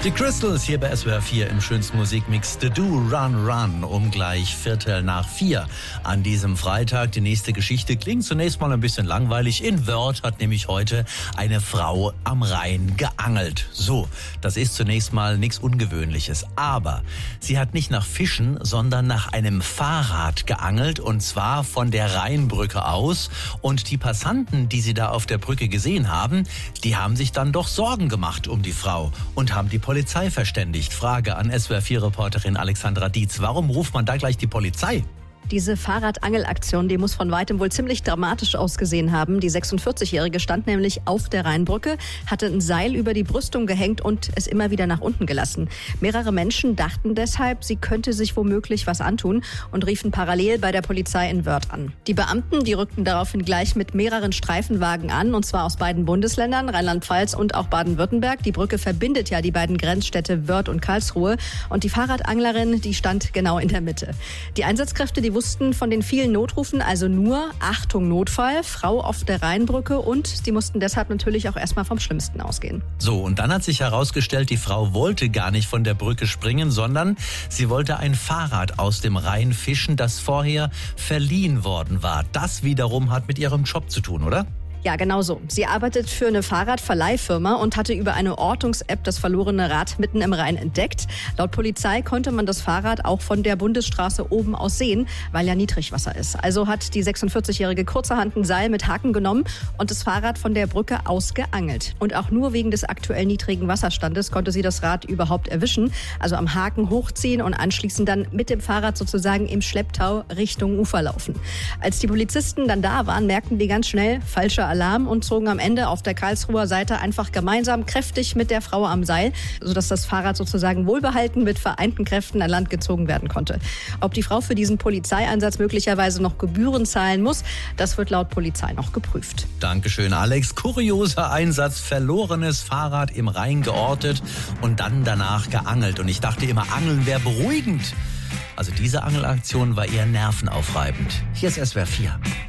Die Crystals hier bei SWR 4 im schönsten Musikmix The Do Run Run um gleich 4:45 an diesem Freitag. Die nächste Geschichte klingt zunächst mal ein bisschen langweilig. In Wörth hat nämlich heute eine Frau am Rhein geangelt. So, das ist zunächst mal nichts Ungewöhnliches. Aber sie hat nicht nach Fischen, sondern nach einem Fahrrad geangelt, und zwar von der Rheinbrücke aus. Und die Passanten, die sie da auf der Brücke gesehen haben, die haben sich dann doch Sorgen gemacht um die Frau und haben die Polizei verständigt. Frage an SWR4-Reporterin Alexandra Dietz. Warum ruft man da gleich die Polizei? Diese Fahrradangelaktion, die muss von weitem wohl ziemlich dramatisch ausgesehen haben. Die 46-Jährige stand nämlich auf der Rheinbrücke, hatte ein Seil über die Brüstung gehängt und es immer wieder nach unten gelassen. Mehrere Menschen dachten deshalb, sie könnte sich womöglich was antun und riefen parallel bei der Polizei in Wörth an. Die Beamten, die rückten daraufhin gleich mit mehreren Streifenwagen an, und zwar aus beiden Bundesländern, Rheinland-Pfalz und auch Baden-Württemberg. Die Brücke verbindet ja die beiden Grenzstädte Wörth und Karlsruhe, und die Fahrradanglerin, die stand genau in der Mitte. Die Einsatzkräfte, die wussten von den vielen Notrufen also nur: Achtung, Notfall, Frau auf der Rheinbrücke, und die mussten deshalb natürlich auch erstmal vom Schlimmsten ausgehen. So, und dann hat sich herausgestellt, die Frau wollte gar nicht von der Brücke springen, sondern sie wollte ein Fahrrad aus dem Rhein fischen, das vorher verliehen worden war. Das wiederum hat mit ihrem Job zu tun, oder? Ja, genau so. Sie arbeitet für eine Fahrradverleihfirma und hatte über eine Ortungs-App das verlorene Rad mitten im Rhein entdeckt. Laut Polizei konnte man das Fahrrad auch von der Bundesstraße oben aus sehen, weil ja Niedrigwasser ist. Also hat die 46-Jährige kurzerhand ein Seil mit Haken genommen und das Fahrrad von der Brücke aus geangelt. Und auch nur wegen des aktuell niedrigen Wasserstandes konnte sie das Rad überhaupt erwischen. Also am Haken hochziehen und anschließend dann mit dem Fahrrad sozusagen im Schlepptau Richtung Ufer laufen. Als die Polizisten dann da waren, merkten die ganz schnell: falscher Alarm, und zogen am Ende auf der Karlsruher Seite einfach gemeinsam kräftig mit der Frau am Seil, sodass das Fahrrad sozusagen wohlbehalten mit vereinten Kräften an Land gezogen werden konnte. Ob die Frau für diesen Polizeieinsatz möglicherweise noch Gebühren zahlen muss, das wird laut Polizei noch geprüft. Dankeschön, Alex. Kurioser Einsatz, verlorenes Fahrrad im Rhein geortet und dann danach geangelt. Und ich dachte immer, Angeln wäre beruhigend. Also diese Angelaktion war eher nervenaufreibend. Hier ist SWR 4.